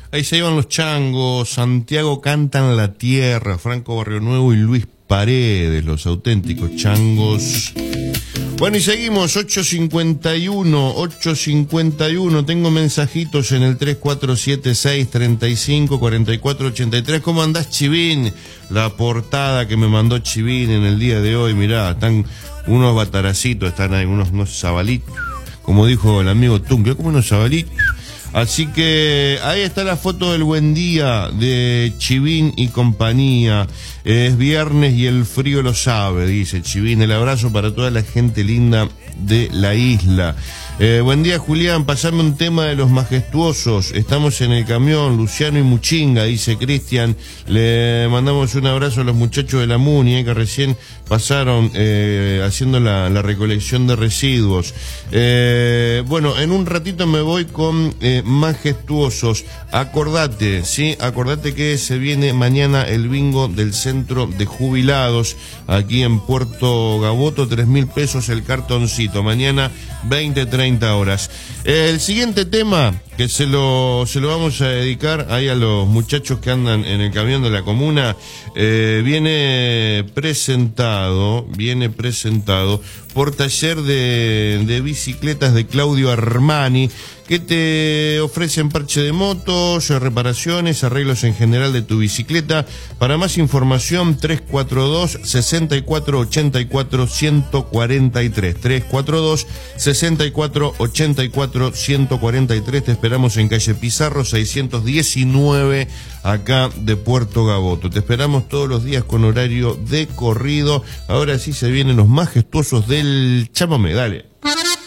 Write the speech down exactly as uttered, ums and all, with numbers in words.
Ahí se iban los changos, Santiago Cantan la Tierra, Franco Barrio Nuevo y Luis Paredes, los auténticos changos. Bueno, y seguimos, ocho cincuenta y uno, ocho cincuenta y uno, tengo mensajitos en el tres cuatro siete seis, treinta y cinco, cuarenta y cuatro, ochenta y tres. ¿Cómo andás, Chivín? La portada que me mandó Chivín en el día de hoy, mirá, están unos bataracitos, están ahí, unos, unos zabalitos, como dijo el amigo Tunque, como unos zabalitos. Así que ahí está la foto del buen día de Chivín y compañía. Es viernes y el frío lo sabe, dice Chivín. El abrazo para toda la gente linda de la isla. Eh, buen día, Julián, pasame un tema de Los Majestuosos. Estamos en el camión, Luciano y Muchinga, dice Cristian. Le mandamos un abrazo a los muchachos de la Muni, eh, que recién pasaron eh, haciendo la, la recolección de residuos. Eh, bueno, en un ratito me voy con eh, Majestuosos. Acordate, sí, acordate que se viene mañana el bingo del Centro de Jubilados aquí en Puerto Gaboto, tres mil pesos el cartoncito. Mañana veinte, treinta horas. El siguiente tema que se lo, se lo vamos a dedicar ahí a los muchachos que andan en el camión de la comuna, eh, viene presentado, viene presentado por Taller de, de Bicicletas de Claudio Armani, que te ofrecen parche de motos, reparaciones, arreglos en general de tu bicicleta. Para más información, tres cuatro dos, seis cuatro ocho cuatro, uno cuatro tres, tres cuatro dos, seis cuatro ocho cuatro, uno cuatro tres. Te esperamos en calle Pizarro seiscientos diecinueve, acá de Puerto Gaboto. Te esperamos todos los días con horario de corrido. Ahora sí se vienen los majestuosos del chamamé, dale.